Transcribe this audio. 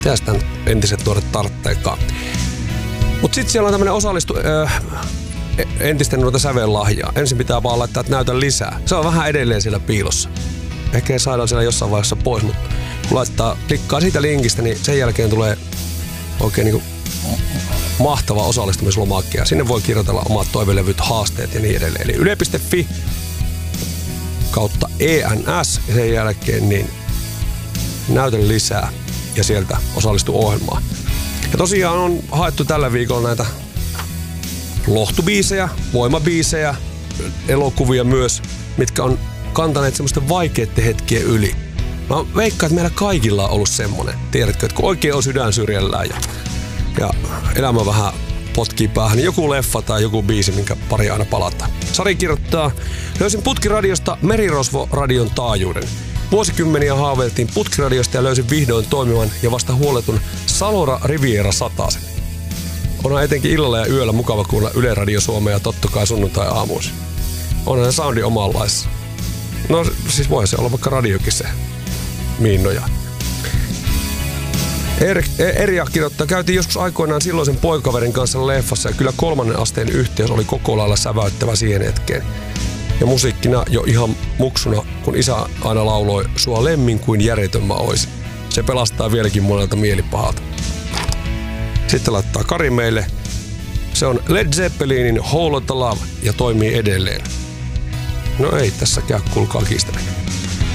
Mitäs tän entiset nuoret tartteekaan. Mut sit siellä on tämmönen entisten noita sävellahjaa. Ensin pitää vaan laittaa, että näytä lisää. Se on vähän edelleen siellä piilossa. Ehkä saadaan siellä jossain vaiheessa pois, mutta kun klikkaa siitä linkistä, niin sen jälkeen tulee oikein niinku mahtava osallistumislomake. Ja sinne voi kirjoitella omat toivelevyt, haasteet ja niin edelleen. Eli yle.fi/ENS ja sen jälkeen niin näytä lisää ja sieltä osallistu ohjelmaan. Ja tosiaan on haettu tällä viikolla näitä lohtubiisejä, voimabiisejä, elokuvia myös, mitkä on kantaneet semmoisten vaikeiden hetkien yli. Mä veikkaan, että meillä kaikilla on ollut semmonen, tiedätkö, että kun oikein on sydän syrjällään ja elämä vähän potkii päähän, niin joku leffa tai joku biisi, minkä pari aina palataan. Sari kirjoittaa, löysin Putkiradiosta Merirosvo-radion taajuuden. Vuosikymmeniä haaveiltiin Putkiradiosta ja löysin vihdoin toimivan ja vasta huoletun Salora Riviera 100. Onhan etenkin illalla ja yöllä mukava kuulla Yle Radio Suomea totta kai sunnuntai-aamuisin. Onhan se soundi omanlaissa. No siis voi se olla vaikka radiokin se miinnoja. Erja kirjoittaa, käytiin joskus aikoinaan silloisen poikaverin kanssa leffassa ja kyllä 3. asteen yhteys oli koko lailla säväyttävä siihen hetkeen. Ja musiikkina jo ihan muksuna, kun isä aina lauloi, sua lemmin kuin järjetön mä oisin. Se pelastaa vieläkin monelta mielipahalta. Sitten laittaa Kari meille. Se on Led Zeppelinin Whole Lotta Love ja toimii edelleen. No ei tässä käy, kuulkaa kiistäminen.